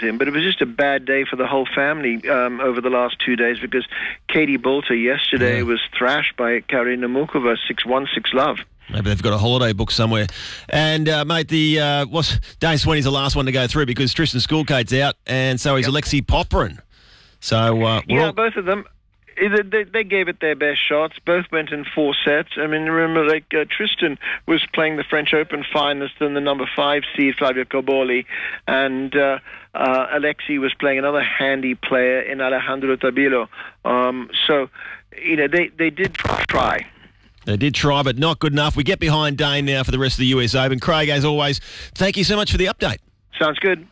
him, but it was just a bad day for the whole family over the last 2 days because Katie Boulter yesterday was thrashed by Karina Mukova 6-1, 6-love. Maybe they've got a holiday booked somewhere. And, mate, Dane Sweeney's the last one to go through because Tristan Schoolcate's out, and so is Alexei Popyrin. So, both of them. They gave it their best shots. Both went in 4 sets. I mean, remember, Tristan was playing the French Open finalist and the number 5 seed, Flavio Cobolli, and Alexei was playing another handy player in Alejandro Tabilo. They did try. They did try, but not good enough. We get behind Dane now for the rest of the US Open. Craig, as always, thank you so much for the update. Sounds good.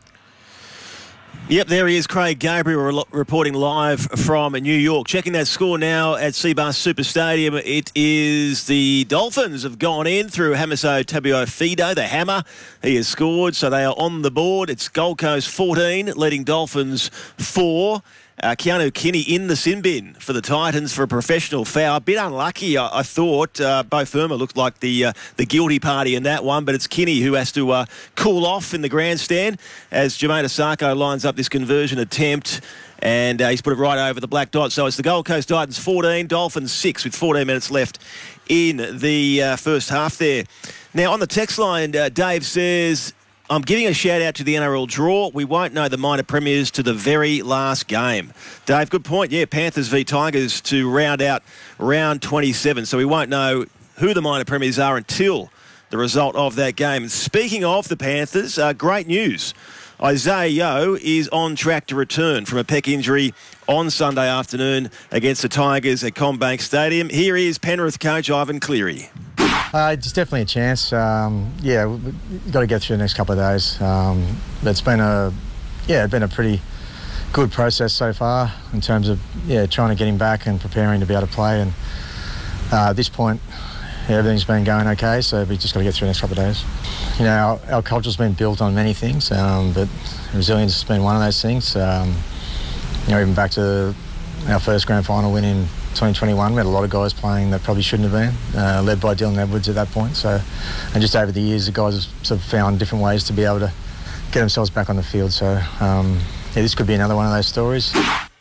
Yep, there he is, Craig Gabriel, reporting live from New York. Checking that score now at Cbus Super Stadium. It is the Dolphins have gone in through Hamiso Tabuai-Fidow, the hammer. He has scored, so they are on the board. It's Gold Coast 14, leading Dolphins 4. Keanu Kinney in the sin bin for the Titans for a professional foul. A bit unlucky, I thought. Bo Firma looked like the guilty party in that one, but it's Kinney who has to cool off in the grandstand as Jermaine Osako lines up this conversion attempt, and he's put it right over the black dot. So it's the Gold Coast Titans 14, Dolphins 6 with 14 minutes left in the first half there. Now, on the text line, Dave says, I'm giving a shout-out to the NRL draw. We won't know the minor premiers to the very last game. Dave, good point. Yeah, Panthers v Tigers to round out round 27. So we won't know who the minor premiers are until the result of that game. Speaking of the Panthers, great news. Isaiah Yeo is on track to return from a pec injury on Sunday afternoon against the Tigers at CommBank Stadium. Here is Penrith coach Ivan Cleary. It's definitely a chance. We've got to get through the next couple of days. It's been a pretty good process so far in terms of trying to get him back and preparing to be able to play. And at this point, everything's been going okay. So we've just got to get through the next couple of days. You know, our culture's been built on many things, but resilience has been one of those things. Even back to our first grand final win in 2021, we had a lot of guys playing that probably shouldn't have been, led by Dylan Edwards at that point. So, and just over the years, the guys have sort of found different ways to be able to get themselves back on the field. So, this could be another one of those stories.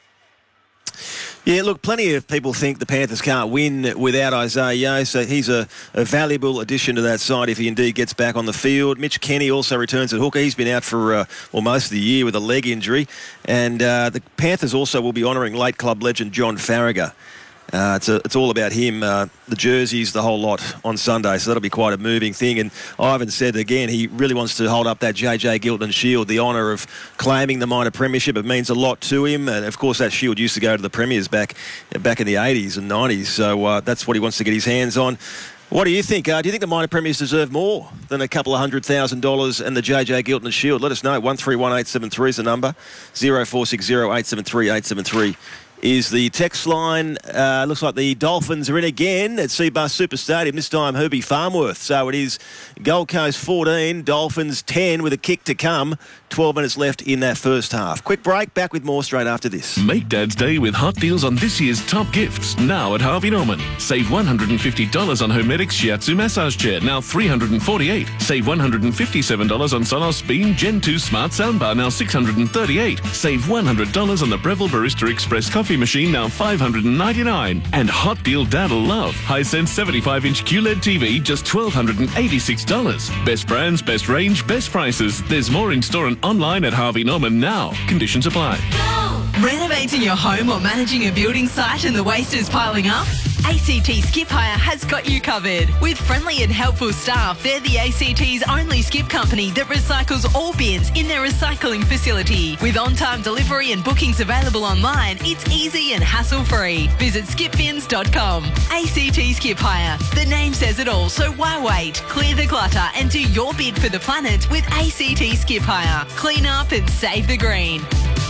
Yeah, look, plenty of people think the Panthers can't win without Isaiah Yeo, so he's a valuable addition to that side if he indeed gets back on the field. Mitch Kenny also returns at hooker. He's been out for most of the year with a leg injury. And the Panthers also will be honouring late club legend John Farragher. It's all about him, the jerseys, the whole lot on Sunday, so that'll be quite a moving thing. And Ivan said again he really wants to hold up that JJ Giltinan shield, the honour of claiming the minor premiership. It means a lot to him, and of course that shield used to go to the premiers back in the 80s and 90s, so that's what he wants to get his hands on. What do you think? Do you think the minor premiers deserve more than a couple of $100,000 and the JJ Giltinan shield? Let us know. 131873 is the number. 0460 873 873. Is the text line. Looks like the Dolphins are in again at Cbus Super Stadium, this time Herbie Farmworth. So it is Gold Coast 14, Dolphins 10 with a kick to come. 12 minutes left in that first half. Quick break, back with more straight after this. Make Dad's Day with hot deals on this year's top gifts, now at Harvey Norman. Save $150 on Hermetic's Shiatsu massage chair, now $348. Save $157 on Sonos Beam Gen 2 Smart Soundbar, now $638. Save $100 on the Breville Barista Express coffee machine, now $599. And hot deal Dad'll love. Hisense 75-inch QLED TV, just $1,286. Best brands, best range, best prices. There's more in store and online at Harvey Norman now. Conditions apply. Renovating your home or managing a building site and the waste is piling up? ACT Skip Hire has got you covered. With friendly and helpful staff, they're the ACT's only skip company that recycles all bins in their recycling facility. With on-time delivery and bookings available online, it's easy and hassle-free. Visit skipbins.com. ACT Skip Hire. The name says it all, so why wait? Clear the clutter and do your bid for the planet with ACT Skip Hire. Clean up and save the green.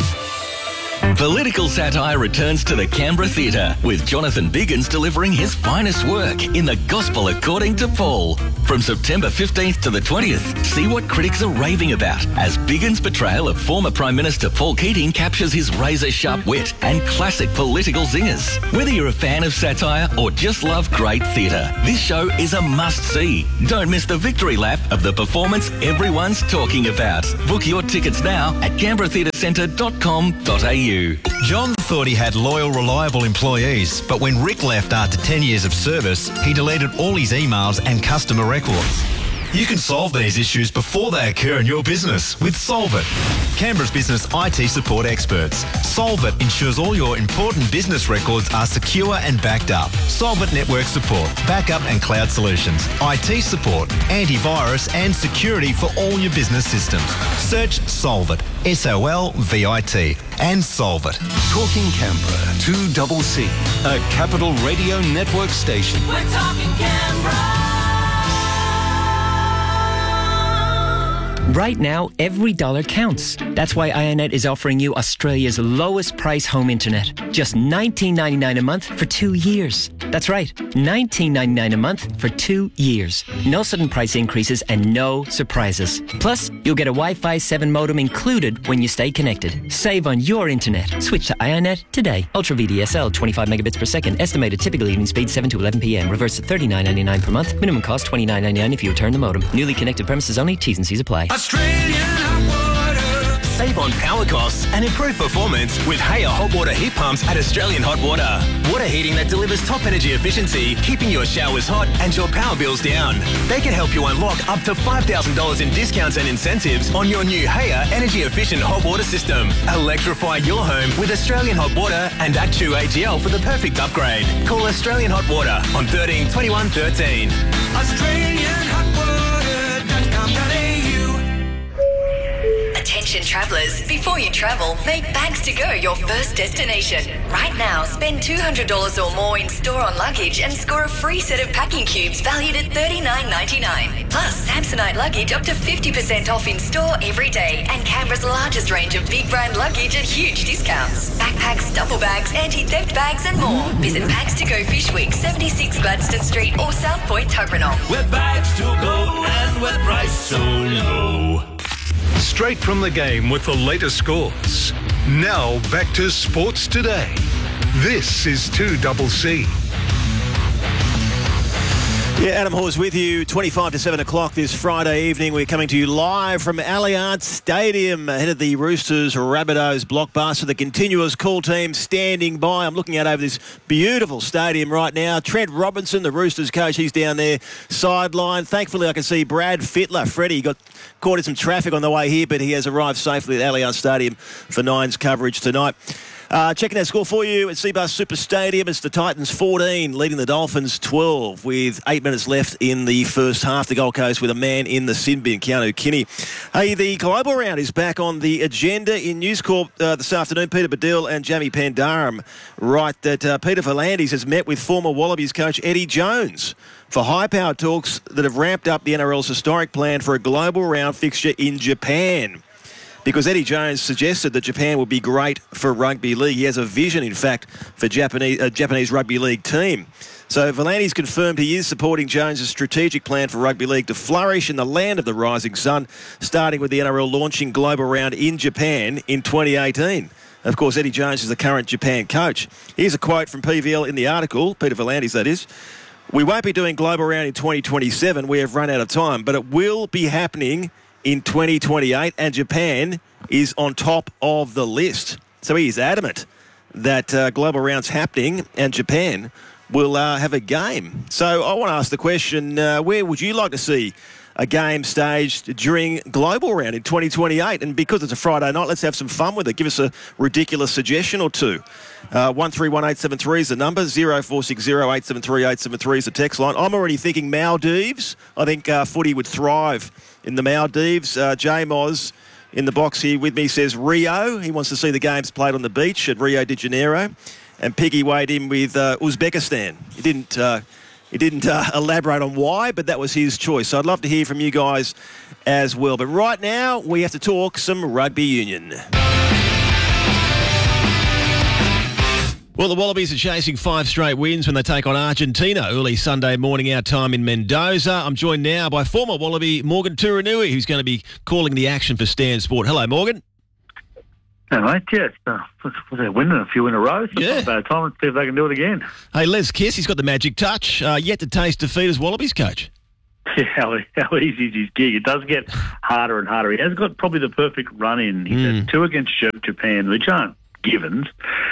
Political satire returns to the Canberra Theatre with Jonathan Biggins delivering his finest work in The Gospel According to Paul. From September 15th to the 20th, see what critics are raving about as Biggin's portrayal of former Prime Minister Paul Keating captures his razor-sharp wit and classic political zingers. Whether you're a fan of satire or just love great theatre, this show is a must-see. Don't miss the victory lap of the performance everyone's talking about. Book your tickets now at canberratheatrecentre.com.au. John thought he had loyal, reliable employees, but when Rick left after 10 years of service, he deleted all his emails and customer records. You can solve these issues before they occur in your business with Solvit, Canberra's business IT support experts. Solvit ensures all your important business records are secure and backed up. Solvit network support, backup and cloud solutions, IT support, antivirus and security for all your business systems. Search Solvit, SOLVIT, and Solvit. Talking Canberra, 2CC, a Capital Radio Network station. We're talking Canberra. Right now, every dollar counts. That's why Ionet is offering you Australia's lowest price home internet. Just $19.99 a month for 2 years. That's right, $19.99 a month for 2 years. No sudden price increases and no surprises. Plus, you'll get a Wi-Fi 7 modem included when you stay connected. Save on your internet. Switch to Ionet today. Ultra VDSL, 25 megabits per second. Estimated typical evening speed 7 to 11 p.m. Reverse to $39.99 per month. Minimum cost $29.99 if you return the modem. Newly connected premises only. T's and C's apply. Australian hot water. Save on power costs and improve performance with Haya hot water heat pumps at Australian Hot Water. Water heating that delivers top energy efficiency, keeping your showers hot and your power bills down. They can help you unlock up to $5,000 in discounts and incentives on your new Haya energy efficient hot water system. Electrify your home with Australian Hot Water and Actu AGL for the perfect upgrade. Call Australian Hot Water on 13 21 13. Attention travellers, before you travel, make Bags to Go your first destination. Right now, spend $200 or more in store on luggage and score a free set of packing cubes valued at $39.99. Plus, Samsonite luggage up to 50% off in store every day and Canberra's largest range of big brand luggage at huge discounts. Backpacks, duffel bags, anti-theft bags and more. Visit Bags to Go Fish Week, 76 Gladstone Street or South Point, Tuggeranong. Where bags to go and where price so low. Straight from the game with the latest scores. Now back to Sports Today. This is 2CC. Yeah, Adam Hawes with you, 25 to 7 o'clock this Friday evening. We're coming to you live from Allianz Stadium ahead of the Roosters Rabbitohs blockbuster. The continuous call team standing by. I'm looking out over this beautiful stadium right now. Trent Robinson, the Roosters coach, he's down there sideline. Thankfully, I can see Brad Fittler. Freddie got caught in some traffic on the way here, but he has arrived safely at Allianz Stadium for Nine's coverage tonight. Checking that score for you at Cbus Super Stadium. It's the Titans 14 leading the Dolphins 12 with 8 minutes left in the first half. The Gold Coast with a man in the sin bin, Keanu Kinney. Hey, the Global Round is back on the agenda in News Corp this afternoon. Peter Baddiel and Jamie Pandaram write that Peter V'landys has met with former Wallabies coach Eddie Jones for high-powered talks that have ramped up the NRL's historic plan for a Global Round fixture in Japan. Because Eddie Jones suggested that Japan would be great for rugby league. He has a vision, in fact, for Japanese rugby league team. So V'landys confirmed he is supporting Jones' strategic plan for rugby league to flourish in the land of the rising sun, starting with the NRL launching Global Round in Japan in 2018. Of course, Eddie Jones is the current Japan coach. Here's a quote from PVL in the article, Peter V'landys that is. "We won't be doing Global Round in 2027. We have run out of time, but it will be happening in 2028, and Japan is on top of the list." So he is adamant that Global Round's happening and Japan will have a game. So I want to ask the question, where would you like to see a game staged during Global Round in 2028? And because it's a Friday night, let's have some fun with it. Give us a ridiculous suggestion or two. 131873 is the number. 0460 873 873 is the text line. I'm already thinking Maldives. I think footy would thrive in the Maldives. J Moz in the box here with me says Rio. He wants to see the games played on the beach at Rio de Janeiro. And Piggy weighed in with Uzbekistan. He didn't elaborate on why, but that was his choice. So I'd love to hear from you guys as well. But right now, we have to talk some rugby union. Well, the Wallabies are chasing 5 straight wins when they take on Argentina early Sunday morning our time in Mendoza. I'm joined now by former Wallaby Morgan Turinui, who's going to be calling the action for Stan Sport. Hello, Morgan. All right, yes. They're winning a few in a row, so it's not a bad time. Let's see if they can do it again. Hey, Les Kiss, he's got the magic touch. Yet to taste defeat as Wallabies coach. Yeah, how easy is his gig? It does get harder and harder. He has got probably the perfect run-in. He's had 2 against Japan, which aren't givens.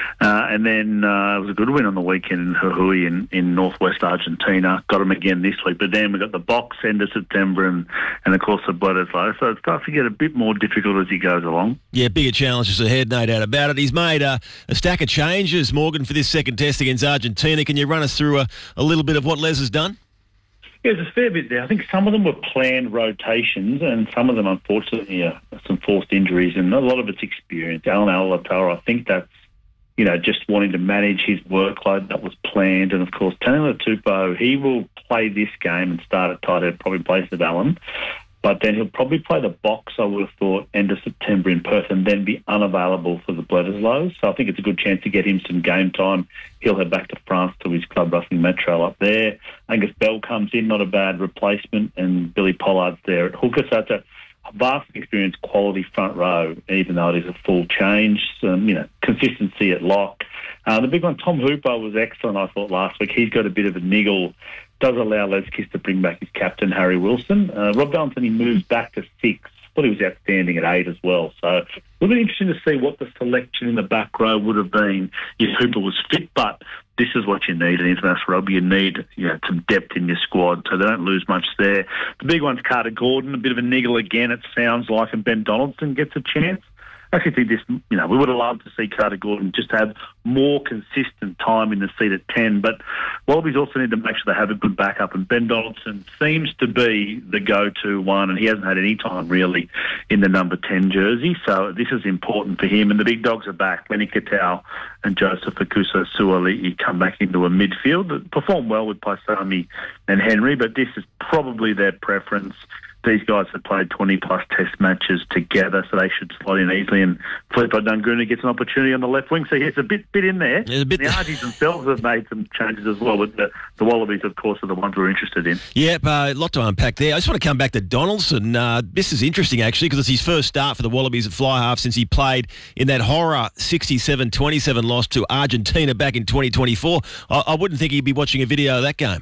And then it was a good win on the weekend in Jujuy in northwest Argentina. Got him again this week. But then we got the Box end of September and of course the Bledisloe. So it starts to get a bit more difficult as he goes along. Yeah, bigger challenges ahead, no doubt about it. He's made a stack of changes, Morgan, for this second test against Argentina. Can you run us through a little bit of what Les has done? Yeah, there's a fair bit there. I think some of them were planned rotations and some of them, unfortunately, some forced injuries, and a lot of it's experience. Alan Alatara, I think that's, just wanting to manage his workload. That was planned. And, of course, Taniela Tupou, he will play this game and start at tight end, probably place of Alan. But then he'll probably play the Box, I would have thought, end of September in Perth and then be unavailable for the Bledisloe. So I think it's a good chance to get him some game time. He'll head back to France to his club Racing Metro up there. Angus Bell comes in, not a bad replacement, and Billy Pollard's there at hooker. So it's a vastly experienced quality front row, even though it is a full change. Consistency at lock. The big one, Tom Hooper, was excellent, I thought, last week. He's got a bit of a niggle. Does allow Les Kiss to bring back his captain, Harry Wilson. Rob Valentin, he moves back to 6. Thought he was outstanding at 8 as well. So it would be interesting to see what the selection in the back row would have been if Hooper was fit. But this is what you need in international rugby. You need some depth in your squad, so they don't lose much there. The big one's Carter Gordon, a bit of a niggle again, it sounds like, and Ben Donaldson gets a chance. I actually think this, we would have loved to see Carter Gordon just have more consistent time in the seat at 10, but Wallabies also need to make sure they have a good backup, and Ben Donaldson seems to be the go-to one, and he hasn't had any time really in the number 10 jersey, so this is important for him, and the big dogs are back. Lenny Katau and Joseph Akuso-Suaalii come back into a midfield that performed well with Paisami and Henry, but this is probably their preference. These guys have played 20-plus test matches together, so they should slot in easily. And Filippo Dunguna gets an opportunity on the left wing, so it's a bit in there. The Argies themselves have made some changes as well, but the Wallabies, of course, are the ones we're interested in. Yep, a lot to unpack there. I just want to come back to Donaldson. This is interesting, actually, because it's his first start for the Wallabies at fly half since he played in that horror 67-27 loss to Argentina back in 2024. I wouldn't think he'd be watching a video of that game.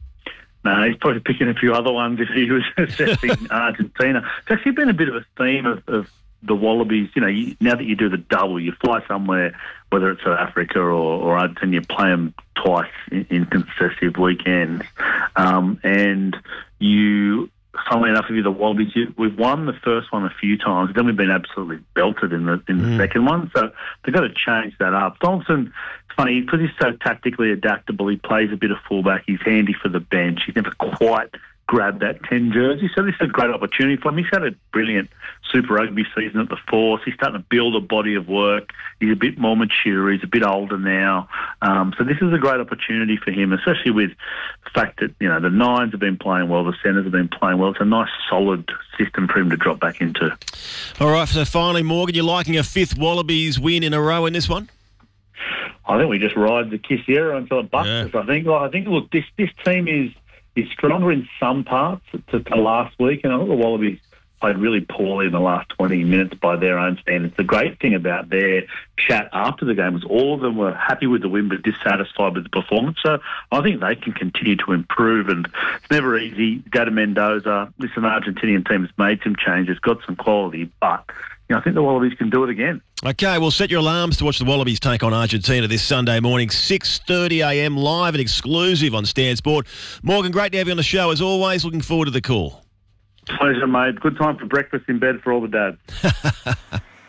No, he's probably picking a few other ones if he was assessing Argentina. It's actually been a bit of a theme of the Wallabies. Now that you do the double, you fly somewhere, whether it's South Africa or Argentina, you play them twice in successive weekends. And funnily enough, if you're the Wallabies, we've won the first one a few times, then we've been absolutely belted in the second one. So they've got to change that up. Donaldson, it's funny, because he's so tactically adaptable, he plays a bit of fullback, he's handy for the bench. He's never quite grabbed that 10 jersey, so this is a great opportunity for him. He's had a brilliant Super Rugby season at the Force. He's starting to build a body of work. He's a bit more mature. He's a bit older now. So this is a great opportunity for him, especially with the fact that, the nines have been playing well, the centres have been playing well. It's a nice, solid system for him to drop back into. All right, so finally, Morgan, you're liking a 5th Wallabies win in a row in this one? I think we just ride the Kiss era until it busts us. I think, look, this team is stronger in some parts to last week, and I thought the Wallabies played really poorly in the last 20 minutes by their own standards. The great thing about their chat after the game was all of them were happy with the win but dissatisfied with the performance. So I think they can continue to improve, and it's never easy. Go to Mendoza. This is an Argentinian team that's made some changes, got some quality, but I think the Wallabies can do it again. Okay, well, set your alarms to watch the Wallabies take on Argentina this Sunday morning, 6:30am, live and exclusive on Stan Sport. Morgan, great to have you on the show as always. Looking forward to the call. Pleasure, mate. Good time for breakfast in bed for all the dads.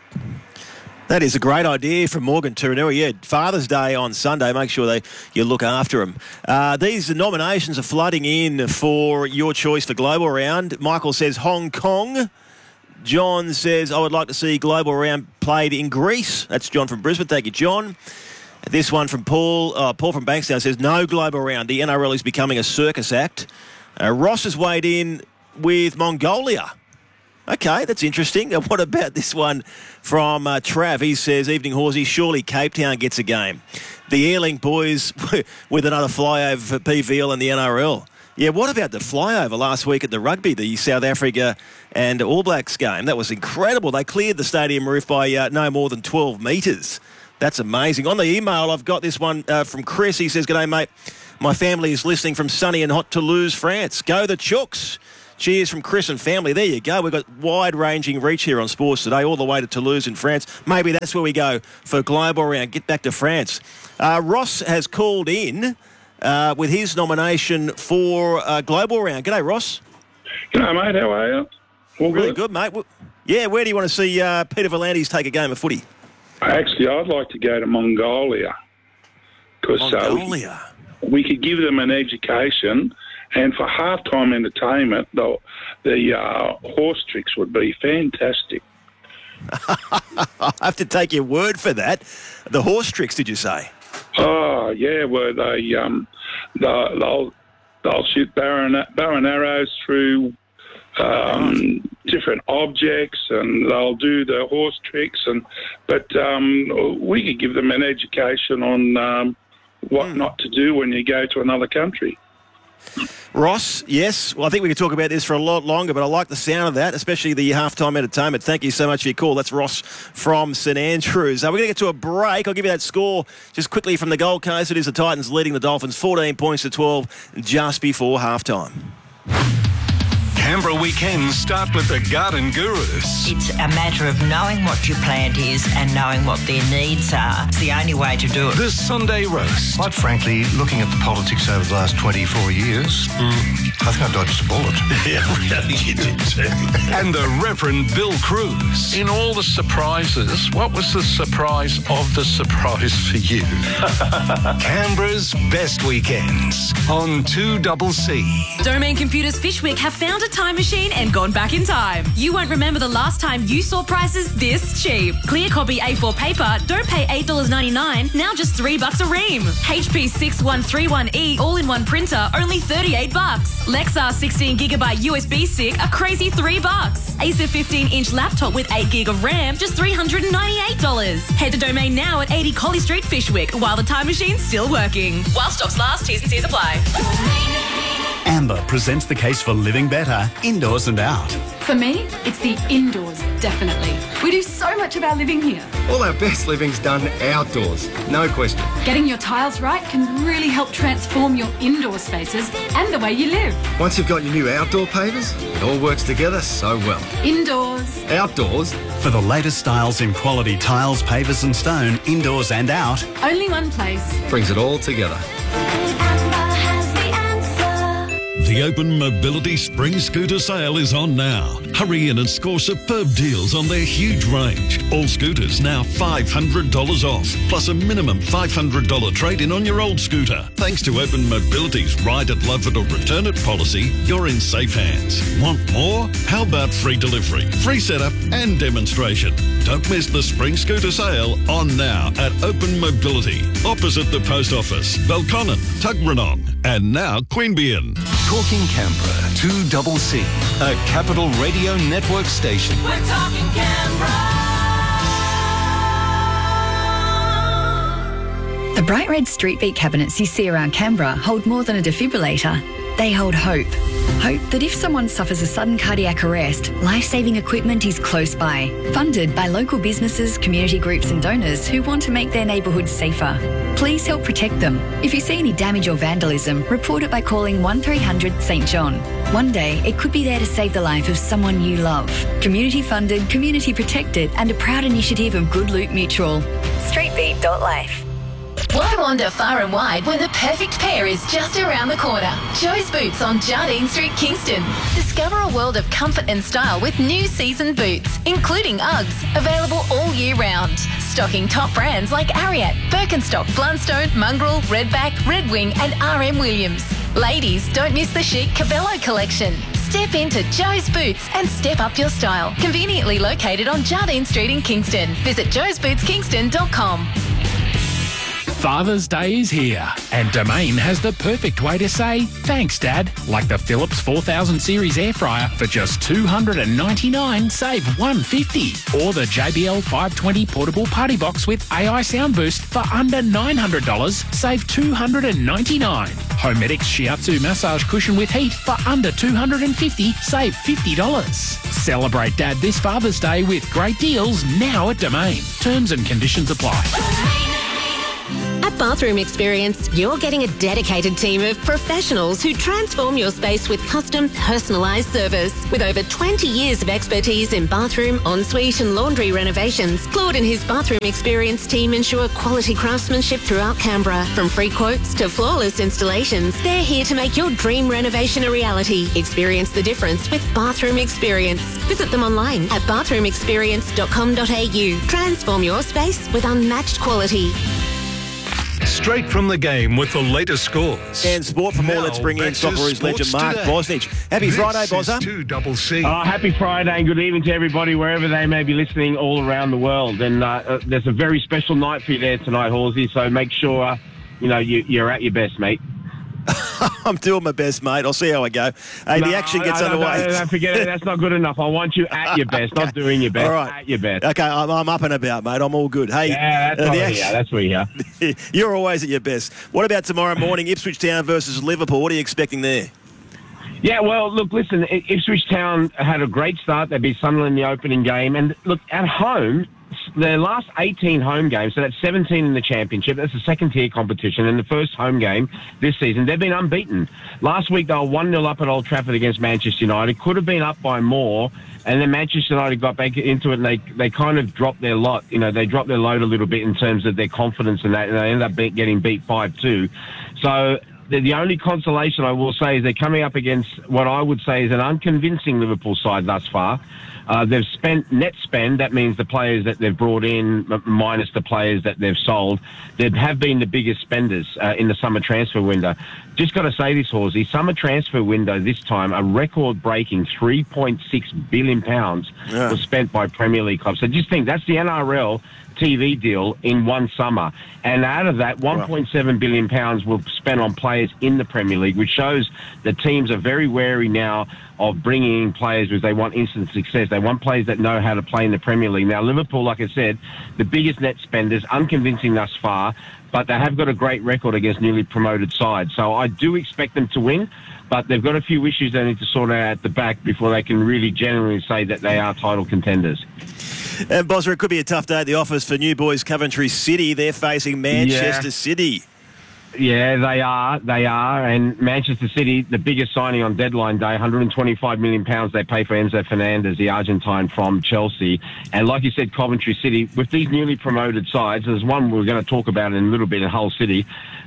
That is a great idea from Morgan Turinui. Yeah, Father's Day on Sunday. Make sure you look after him. These nominations are flooding in for your choice for Global Round. Michael says Hong Kong. John says, I would like to see Global Round played in Greece. That's John from Brisbane. Thank you, John. This one from Paul. Paul from Bankstown says, no Global Round. The NRL is becoming a circus act. Ross has weighed in with Mongolia. Okay, that's interesting. And what about this one from Trav? He says, evening, Horsey, surely Cape Town gets a game. The Airlink boys with another flyover for PVL and the NRL. Yeah, what about the flyover last week at the rugby, the South Africa and All Blacks game? That was incredible. They cleared the stadium roof by no more than 12 metres. That's amazing. On the email, I've got this one from Chris. He says, "G'day, mate. My family is listening from sunny and hot Toulouse, France. Go the Chooks." Cheers from Chris and family. There you go. We've got wide-ranging reach here on Sports Today, all the way to Toulouse in France. Maybe that's where we go for Global Round. Get back to France. Ross has called in with his nomination for Global Round. G'day, Ross. G'day, mate. How are you? All good? Really good, mate. Yeah, where do you want to see Peter Volandis take a game of footy? Actually, I'd like to go to Mongolia. Mongolia? We could give them an education, and for halftime entertainment, the horse tricks would be fantastic. I have to take your word for that. The horse tricks, did you say? Oh, yeah, where they'll shoot bow and arrows through different objects, and they'll do the horse tricks. But we could give them an education on what not to do when you go to another country. Ross, yes. Well, I think we could talk about this for a lot longer, but I like the sound of that, especially the halftime entertainment. Thank you so much for your call. That's Ross from St Andrews. We're going to get to a break. I'll give you that score just quickly from the Gold Coast. It is the Titans leading the Dolphins 14 points to 12 just before halftime. Canberra weekends start with the Garden Gurus. It's a matter of knowing what your plant is and knowing what their needs are. It's the only way to do it. The Sunday Roast. Quite frankly, looking at the politics over the last 24 years, I think I dodged a bullet. Yeah, really, you did too. And the Reverend Bill Cruz. In all the surprises, what was the surprise of the surprise for you? Canberra's best weekends on 2CC. Domain Computers Fishwick have found a time machine and gone back in time. You won't remember the last time you saw prices this cheap. Clear copy A4 paper, don't pay $8.99, now just $3 a ream. HP 6131E all-in-one printer, only $38. Lexar 16GB USB stick, a crazy $3. Acer 15-inch laptop with 8GB of RAM, just $398. Head to Domain now at 80 Collie Street, Fishwick, while the time machine's still working. While stocks last, T's and C's apply. Amber presents the case for living better, indoors and out. For me, it's the indoors, definitely. We do so much of our living here. All our best living's done outdoors, no question. Getting your tiles right can really help transform your indoor spaces and the way you live. Once you've got your new outdoor pavers, it all works together so well. Indoors. Outdoors. For the latest styles in quality tiles, pavers and stone, indoors and out. Only one place. Brings it all together. The Open Mobility Spring Scooter Sale is on now. Hurry in and score superb deals on their huge range. All scooters now $500 off, plus a minimum $500 trade-in on your old scooter. Thanks to Open Mobility's Ride it, Love it or Return it policy, you're in safe hands. Want more? How about free delivery, free setup and demonstration? Don't miss the Spring Scooter Sale on now at Open Mobility, opposite the Post Office, Belconnen, Tuggeranong, and now Queanbeyan. Talking Canberra, 2CC, a Capital Radio Network station. We're talking Canberra. The bright red street beat cabinets you see around Canberra hold more than a defibrillator. They hold hope. Hope that if someone suffers a sudden cardiac arrest, life-saving equipment is close by. Funded by local businesses, community groups and donors who want to make their neighbourhoods safer. Please help protect them. If you see any damage or vandalism, report it by calling 1300 St John. One day, it could be there to save the life of someone you love. Community funded, community protected and a proud initiative of Good Loot Mutual. Streetbeat.life. Why wander far and wide when the perfect pair is just around the corner? Joe's Boots on Jardine Street, Kingston. Discover a world of comfort and style with new season boots, including Uggs, available all year round. Stocking top brands like Ariat, Birkenstock, Blundstone, Mongrel, Redback, Red Wing and RM Williams. Ladies, don't miss the chic Cabello collection. Step into Joe's Boots and step up your style. Conveniently located on Jardine Street in Kingston. Visit joesbootskingston.com. Father's Day is here, and Domain has the perfect way to say thanks, Dad. Like the Philips 4000 series air fryer for just $299, save $150. Or the JBL 520 portable party box with AI sound boost for under $900, save $299. Homedics Shiatsu massage cushion with heat for under $250, save $50. Celebrate Dad this Father's Day with great deals now at Domain. Terms and conditions apply. At Bathroom Experience, you're getting a dedicated team of professionals who transform your space with custom, personalised service. With over 20 years of expertise in bathroom, ensuite and laundry renovations, Claude and his Bathroom Experience team ensure quality craftsmanship throughout Canberra. From free quotes to flawless installations, they're here to make your dream renovation a reality. Experience the difference with Bathroom Experience. Visit them online at bathroomexperience.com.au. Transform your space with unmatched quality. Straight from the game with the latest scores. And sport for more, let's bring in Socceroos legend Mark Bosnich. Happy Friday, Bozza. 2CC. Happy Friday and good evening to everybody wherever they may be listening all around the world. And there's a very special night for you there tonight, Horsey, so make sure you're at your best, mate. I'm doing my best, mate. I'll see how I go. Hey, the action gets underway. No, forget it. That's not good enough. I want you at your best, not doing your best. All right. At your best. Okay, I'm up and about, mate. I'm all good. Hey, yeah, that's where you are. You're always at your best. What about tomorrow morning, Ipswich Town versus Liverpool? What are you expecting there? Yeah, well, look, listen, Ipswich Town had a great start. They beat Sunderland in the opening game. And, look, at home, their last 18 home games, so that's 17 in the championship, that's a second-tier competition, and the first home game this season, they've been unbeaten. Last week, they were 1-0 up at Old Trafford against Manchester United. Could have been up by more, and then Manchester United got back into it, and they kind of dropped their lot. They dropped their load a little bit in terms of their confidence in that, and they ended up getting beat 5-2. So the only consolation I will say is they're coming up against what I would say is an unconvincing Liverpool side thus far. They've spent net spend, that means the players that they've brought in minus the players that they've sold. They have been the biggest spenders in the summer transfer window. Just got to say this, Horsey, summer transfer window this time, a record-breaking £3.6 billion was spent by Premier League clubs. So just think, that's the NRL TV deal in one summer. And out of that, £1.7 billion were spent on players in the Premier League, which shows that teams are very wary now of bringing in players because they want instant success. They want players that know how to play in the Premier League. Now, Liverpool, like I said, the biggest net spenders, unconvincing thus far, but they have got a great record against newly promoted sides. So I do expect them to win, but they've got a few issues they need to sort out at the back before they can really genuinely say that they are title contenders. And Bozza, it could be a tough day at the office for new boys Coventry City. They're facing Manchester City. Yeah, they are. And Manchester City, the biggest signing on deadline day, £125 million they pay for Enzo Fernandez, the Argentine from Chelsea. And like you said, Coventry City, with these newly promoted sides, there's one we're going to talk about in a little bit in Hull City.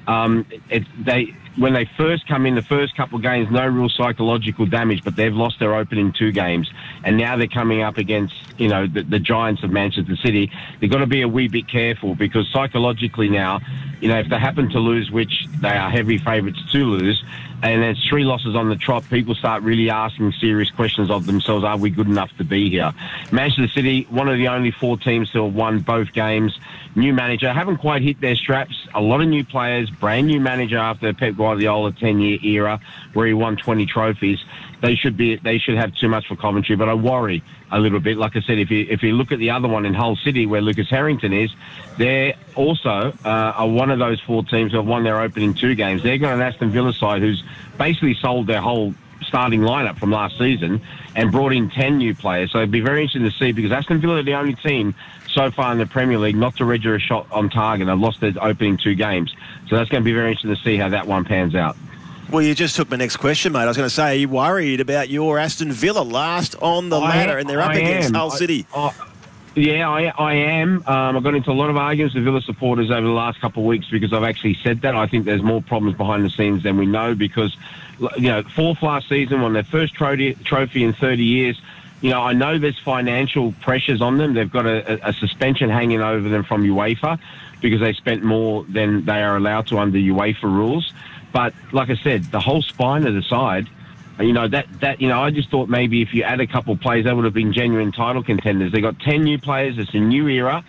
When they first come in, the first couple of games, no real psychological damage, but they've lost their opening 2 games. And now they're coming up against, the giants of Manchester City. They've got to be a wee bit careful because psychologically now, if they happen to lose, which they are heavy favourites to lose, and there's 3 losses on the trot, people start really asking serious questions of themselves. Are we good enough to be here? Manchester City, one of the only 4 teams to have won both games. New manager, haven't quite hit their straps. A lot of new players, brand new manager after Pep Guardiola 10-year era where he won 20 trophies. They should have too much for Coventry, but I worry a little bit. Like I said, if you look at the other one in Hull City where Lucas Harrington is, they're also are one of those 4 teams who have won their opening 2 games. They've got an Aston Villa side who's basically sold their whole starting lineup from last season and brought in 10 new players. So it'd be very interesting to see because Aston Villa are the only team so far in the Premier League not to register a shot on target. They've lost their opening 2 games. So that's going to be very interesting to see how that one pans out. Well, you just took my next question, mate. I was going to say, are you worried about your Aston Villa last on the ladder and they're up against Hull City? Yeah, I am. I got into a lot of arguments with Villa supporters over the last couple of weeks because I've actually said that. I think there's more problems behind the scenes than we know because, 4th last season, won their first trophy in 30 years. I know there's financial pressures on them. They've got a suspension hanging over them from UEFA because they spent more than they are allowed to under UEFA rules. But like I said, the whole spine of the side, I just thought maybe if you add a couple of players, they would have been genuine title contenders. They got 10 new players. It's a new era.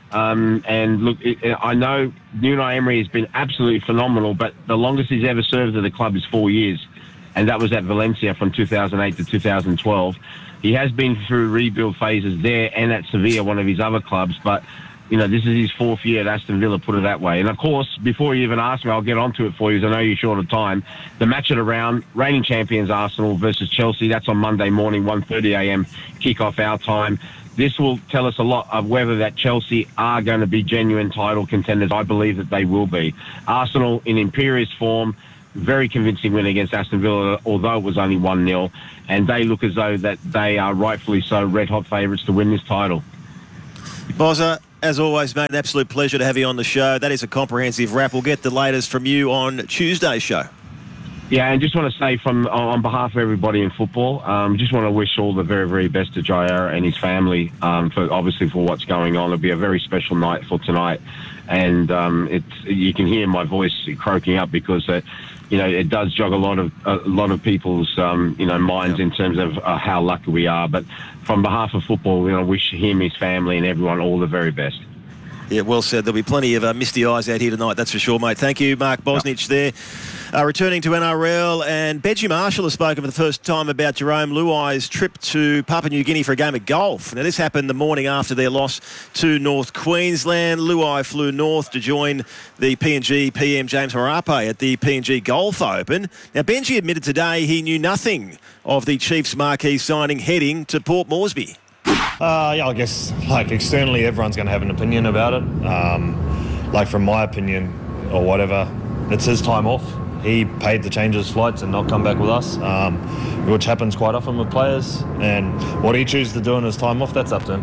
And look, I know Unai Emery has been absolutely phenomenal, but the longest he's ever served at the club is 4 years, and that was at Valencia from 2008 to 2012. He has been through rebuild phases there and at Sevilla, one of his other clubs, but this is his 4th year at Aston Villa, put it that way. And of course, before you even ask me, I'll get onto it for you, as I know you're short of time. The match of the round, reigning champions Arsenal versus Chelsea. That's on Monday morning, 1:30 a.m. kick-off our time. This will tell us a lot of whether that Chelsea are going to be genuine title contenders. I believe that they will be. Arsenal in imperious form, very convincing win against Aston Villa, although it was only 1-0. And they look as though that they are rightfully so red-hot favourites to win this title. Bozza, as always, mate, an absolute pleasure to have you on the show. That is a comprehensive wrap. We'll get the latest from you on Tuesday's show. Yeah, and just want to say on behalf of everybody in football, just want to wish all the very, very best to Jair and his family for what's going on. It'll be a very special night for tonight, and you can hear my voice croaking up because it does jog a lot of people's minds in terms of how lucky we are. But from behalf of football, wish him, his family, and everyone all the very best. Yeah, well said. There'll be plenty of misty eyes out here tonight, that's for sure, mate. Thank you, Mark Bosnich there. Returning to NRL, and Benji Marshall has spoken for the first time about Jerome Luai's trip to Papua New Guinea for a game of golf. Now, this happened the morning after their loss to North Queensland. Luai flew north to join the PNG PM James Marape at the PNG Golf Open. Now, Benji admitted today he knew nothing of the Chiefs' marquee signing heading to Port Moresby. I guess, externally, everyone's going to have an opinion about it. From my opinion, or whatever, it's his time off. He paid to change his flights and not come back with us, which happens quite often with players. And what he chooses to do in his time off, that's up to him.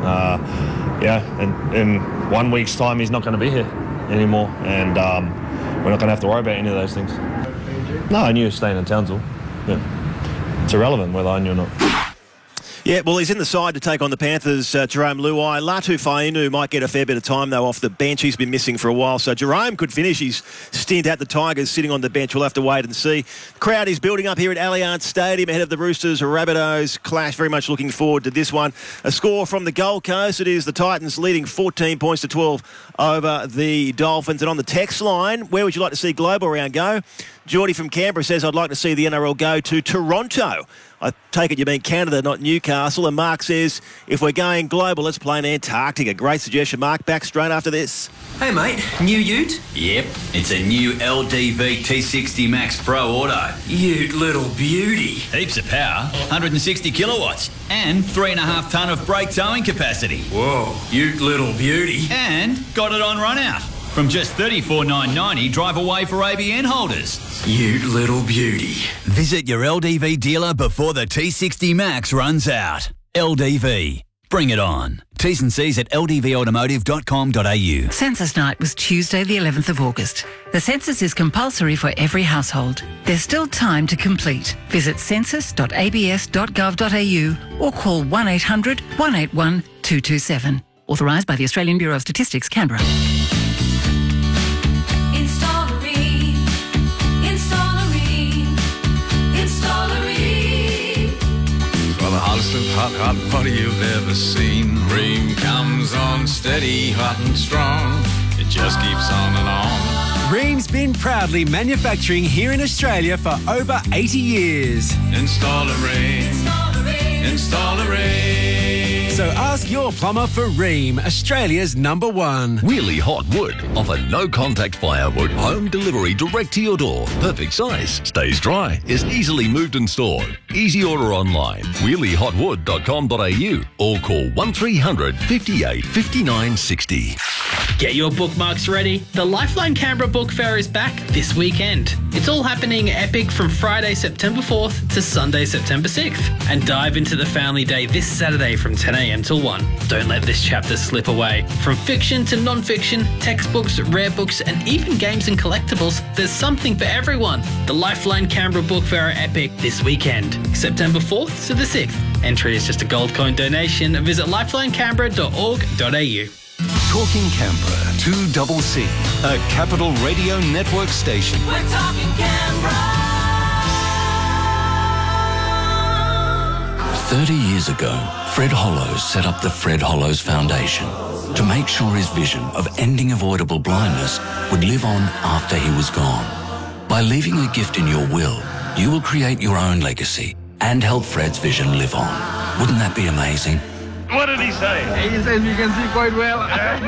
And in 1 week's time, he's not going to be here anymore. And we're not going to have to worry about any of those things. No, I knew he was staying in Townsville. Yeah. It's irrelevant whether I knew or not. Yeah, well, he's in the side to take on the Panthers, Jerome Luai. Latu Fainu might get a fair bit of time, though, off the bench. He's been missing for a while, so Jerome could finish his stint at the Tigers sitting on the bench. We'll have to wait and see. The crowd is building up here at Allianz Stadium ahead of the Roosters-Rabbitohs clash. Very much looking forward to this one. A score from the Gold Coast. It is the Titans leading 14 points to 12 over the Dolphins. And on the text line, where would you like to see Global Round go? Geordie from Canberra says, I'd like to see the NRL go to Toronto. I take it you mean Canada, not Newcastle. And Mark says, if we're going global, let's play in Antarctica. Great suggestion, Mark. Back straight after this. Hey, mate. New ute? Yep. It's a new LDV T60 Max Pro Auto. Ute little beauty. Heaps of power, 160 kilowatts, and 3.5 tonne of brake towing capacity. Whoa. Ute little beauty. And got it on run out. From just $34,990, drive away for ABN holders. Ute little beauty. Visit your LDV dealer before the T60 Max runs out. LDV. Bring it on. T's and C's at ldvautomotive.com.au. Census night was Tuesday the 11th of August. The census is compulsory for every household. There's still time to complete. Visit census.abs.gov.au or call 1-800 181 227. Authorised by the Australian Bureau of Statistics, Canberra. The hottest of hot water you've ever seen. Ream comes on steady, hot and strong. It just keeps on and on. Ream's been proudly manufacturing here in Australia for over 80 years. Install a Ream. Install a Ream. So ask your plumber for Ream, Australia's #1. Wheelie Hot Wood offer no contact firewood, home delivery direct to your door. Perfect size, stays dry, is easily moved and stored. Easy order online, wheeliehotwood.com.au or call 1300 58 59 60. Get your bookmarks ready. The Lifeline Canberra Book Fair is back this weekend. It's all happening epic from Friday, September 4th to Sunday, September 6th. And dive into the family day this Saturday from 10 a.m. till 1. Don't let this chapter slip away. From fiction to non-fiction, textbooks, rare books, and even games and collectibles, there's something for everyone. The Lifeline Canberra Book Fair are epic this weekend, September 4th to the 6th. Entry is just a gold coin donation. Visit lifelinecanberra.org.au. Talking Canberra, 2CC, a Capital Radio Network station. We're talking Canberra. 30 years ago, Fred Hollows set up the Fred Hollows Foundation to make sure his vision of ending avoidable blindness would live on after he was gone. By leaving a gift in your will, you will create your own legacy and help Fred's vision live on. Wouldn't that be amazing? What did he say? He says you can see quite well.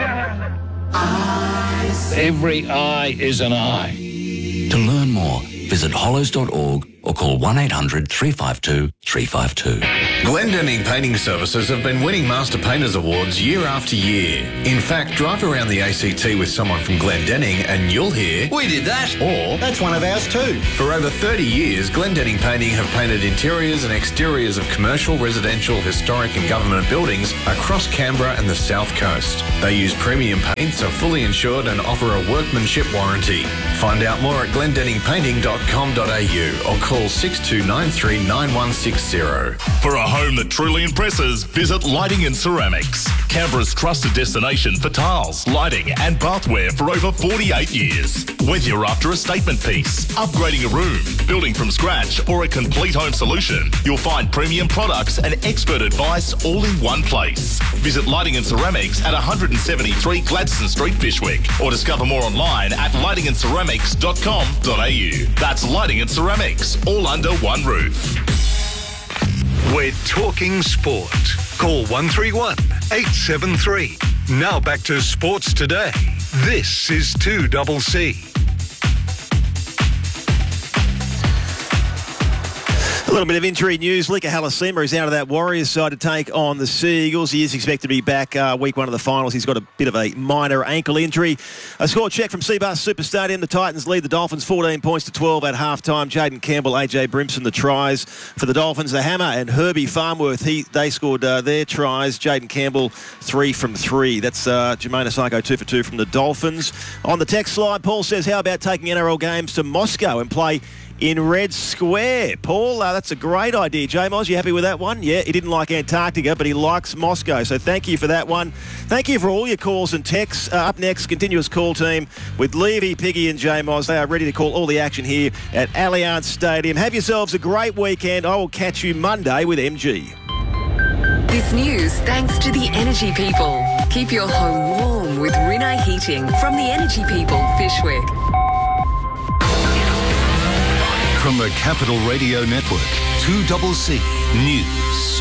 Every eye is an eye. To learn more, visit hollows.org or call 1800 352 352. Glendenning Painting Services have been winning Master Painters Awards year after year. In fact, drive around the ACT with someone from Glendenning and you'll hear, "We did that," or "That's one of ours too." For over 30 years, Glendenning Painting have painted interiors and exteriors of commercial, residential, historic and government buildings across Canberra and the South Coast. They use premium paints, are fully insured and offer a workmanship warranty. Find out more at glendenningpainting.com.au or call 6293 9160. For a home that truly impresses, visit Lighting and Ceramics, Canberra's trusted destination for tiles, lighting and bathware for over 48 years. Whether you're after a statement piece, upgrading a room, building from scratch or a complete home solution, you'll find premium products and expert advice all in one place. Visit Lighting and Ceramics at 173 Gladstone Street, Fyshwick, or discover more online at lightingandceramics.com.au. That's Lighting and Ceramics, all under one roof. We're talking sport. Call 131 873. Now back to Sports Today. This is 2CC. A little bit of injury news. Lika Halasima is out of that Warriors side to take on the Sea Eagles. He is expected to be back week one of the finals. He's got a bit of a minor ankle injury. A score check from Seabus Super Stadium. The Titans lead the Dolphins 14 points to 12 at halftime. Jaden Campbell, AJ Brimson, the tries for the Dolphins. The Hammer and Herbie Farmworth, they scored their tries. Jaden Campbell, 3 from 3. That's Jermaine Asako, 2 for 2 from the Dolphins. On the text slide, Paul says, how about taking NRL games to Moscow and play in Red Square? Paul, that's a great idea. J-Moz, you happy with that one? Yeah, he didn't like Antarctica, but he likes Moscow. So thank you for that one. Thank you for all your calls and texts. Up next, continuous call team with Levy, Piggy and J-Moz. They are ready to call all the action here at Allianz Stadium. Have yourselves a great weekend. I will catch you Monday with MG. This news thanks to the Energy People. Keep your home warm with Rinnai Heating from the Energy People, Fyshwick. From the Capital Radio Network, 2CC News.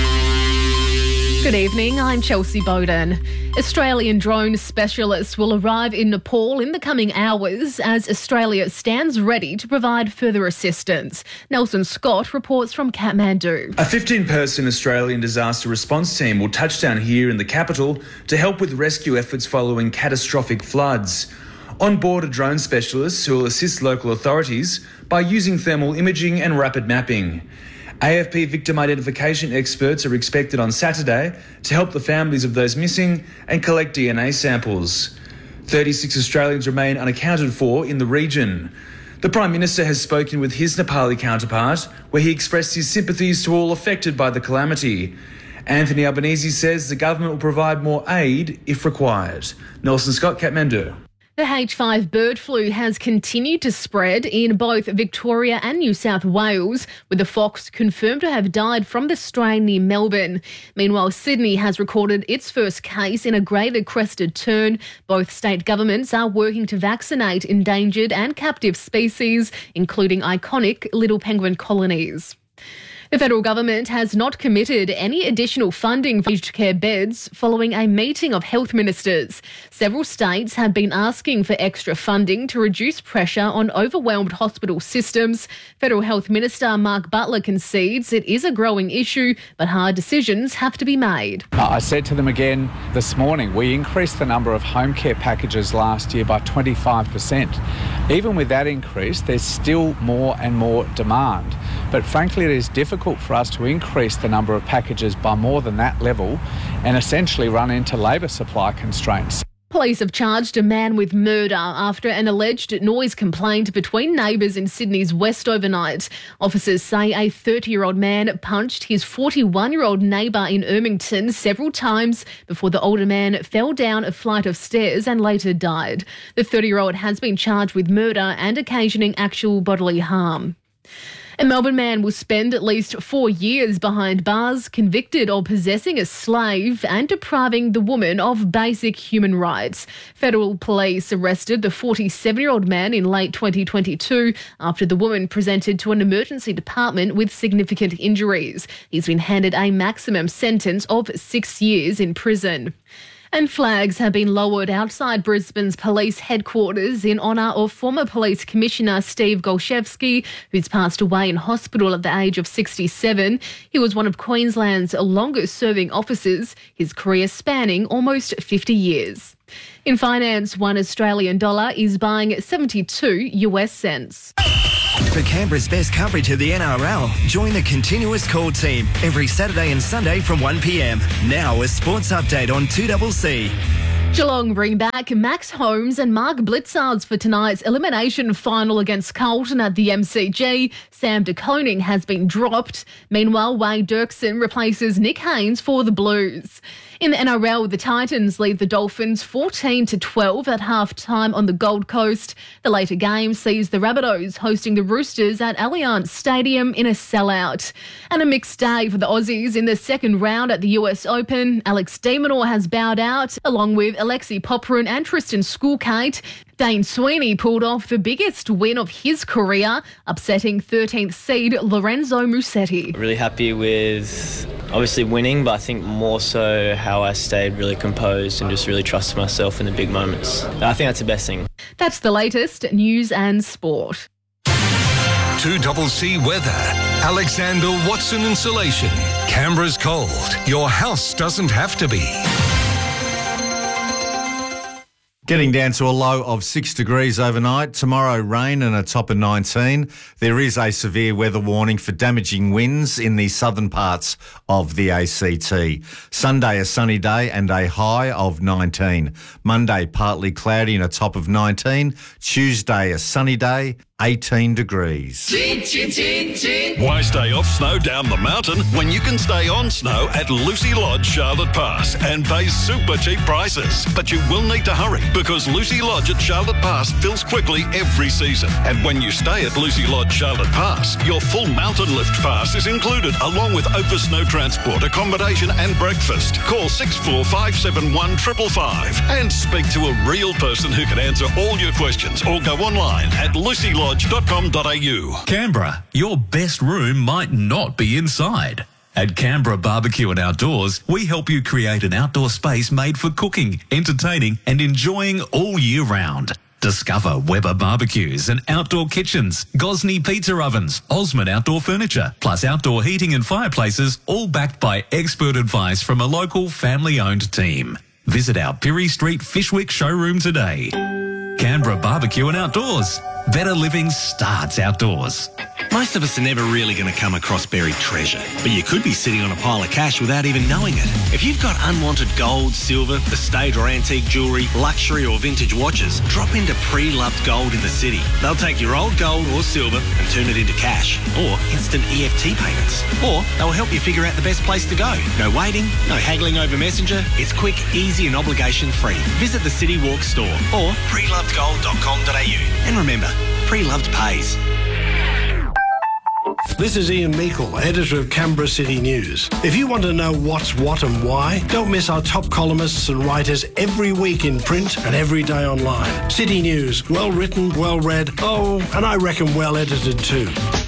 Good evening, I'm Chelsea Bowden. Australian drone specialists will arrive in Nepal in the coming hours as Australia stands ready to provide further assistance. Nelson Scott reports from Kathmandu. A 15-person Australian disaster response team will touch down here in the capital to help with rescue efforts following catastrophic floods. On board are drone specialists who will assist local authorities by using thermal imaging and rapid mapping. AFP victim identification experts are expected on Saturday to help the families of those missing and collect DNA samples. 36 Australians remain unaccounted for in the region. The Prime Minister has spoken with his Nepali counterpart, where he expressed his sympathies to all affected by the calamity. Anthony Albanese says the government will provide more aid if required. Nelson Scott, Kathmandu. The H5 bird flu has continued to spread in both Victoria and New South Wales, with the fox confirmed to have died from the strain near Melbourne. Meanwhile, Sydney has recorded its first case in a greater crested tern. Both state governments are working to vaccinate endangered and captive species, including iconic little penguin colonies. The federal government has not committed any additional funding for aged care beds following a meeting of health ministers. Several states have been asking for extra funding to reduce pressure on overwhelmed hospital systems. Federal Health Minister Mark Butler concedes it is a growing issue, but hard decisions have to be made. I said to them again this morning, we increased the number of home care packages last year by 25%. Even with that increase, there's still more and more demand. But frankly, it is difficult for us to increase the number of packages by more than that level and essentially run into labour supply constraints. Police have charged a man with murder after an alleged noise complaint between neighbours in Sydney's West overnight. Officers say a 30-year-old man punched his 41-year-old neighbour in Ermington several times before the older man fell down a flight of stairs and later died. The 30-year-old has been charged with murder and occasioning actual bodily harm. A Melbourne man will spend at least 4 years behind bars convicted of possessing a slave and depriving the woman of basic human rights. Federal police arrested the 47-year-old man in late 2022 after the woman presented to an emergency department with significant injuries. He's been handed a maximum sentence of 6 years in prison. And flags have been lowered outside Brisbane's police headquarters in honour of former Police Commissioner Steve Golszewski, who's passed away in hospital at the age of 67. He was one of Queensland's longest-serving officers, his career spanning almost 50 years. In finance, $1 Australian dollar is buying 72 US cents. For Canberra's best coverage of the NRL, join the Continuous Call team every Saturday and Sunday from 1 p.m. Now a sports update on 2CC. Geelong bring back Max Holmes and Mark Blitzards for tonight's elimination final against Carlton at the MCG. Sam De Koning has been dropped. Meanwhile, Wade Dirksen replaces Nick Haynes for the Blues. In the NRL, the Titans lead the Dolphins 14-12 at half-time on the Gold Coast. The later game sees the Rabbitohs hosting the Roosters at Allianz Stadium in a sellout. And a mixed day for the Aussies in the second round at the US Open. Alex de Minaur has bowed out, along with Alexei Popyrin and Tristan Schoolkate. Dane Sweeney pulled off the biggest win of his career, upsetting 13th seed Lorenzo Musetti. Really happy with obviously winning, but I think more so how I stayed really composed and just really trusted myself in the big moments. I think that's the best thing. That's the latest news and sport. 2CC weather. Alexander Watson Insulation. Canberra's cold. Your house doesn't have to be. Getting down to a low of 6 degrees overnight. Tomorrow, rain and a top of 19. There is a severe weather warning for damaging winds in the southern parts of the ACT. Sunday, a sunny day and a high of 19. Monday, partly cloudy and a top of 19. Tuesday, a sunny day, 18 degrees. Why stay off snow down the mountain when you can stay on snow at Lucy Lodge, Charlotte Pass and pay super cheap prices? But you will need to hurry because Lucy Lodge at Charlotte Pass fills quickly every season. And when you stay at Lucy Lodge, Charlotte Pass, your full mountain lift pass is included along with over snow transport, accommodation and breakfast. Call 6457 555 and speak to a real person who can answer all your questions or go online at lucylodge.com.au. Canberra, your best room might not be inside. At Canberra Barbecue and Outdoors, we help you create an outdoor space made for cooking, entertaining and enjoying all year round. Discover Weber barbecues and outdoor kitchens, Gosney pizza ovens, Osmond outdoor furniture, plus outdoor heating and fireplaces, all backed by expert advice from a local family-owned team. Visit our Pirie Street Fishwick showroom today. Canberra Barbecue and Outdoors. Better living starts outdoors. Most of us are never really going to come across buried treasure, but you could be sitting on a pile of cash without even knowing it. If you've got unwanted gold, silver, estate or antique jewellery, luxury or vintage watches, drop into Pre-Loved Gold in the city. They'll take your old gold or silver and turn it into cash or instant EFT payments. Or they'll help you figure out the best place to go. No waiting, no haggling over Messenger. It's quick, easy and obligation free. Visit the City Walk store or prelovedgold.com.au. And remember, Pre-Loved pays. This is Ian Meikle, editor of Canberra City News. If you want to know what's what and why, don't miss our top columnists and writers every week in print and every day online. City News, well written, well read, and I reckon well edited too.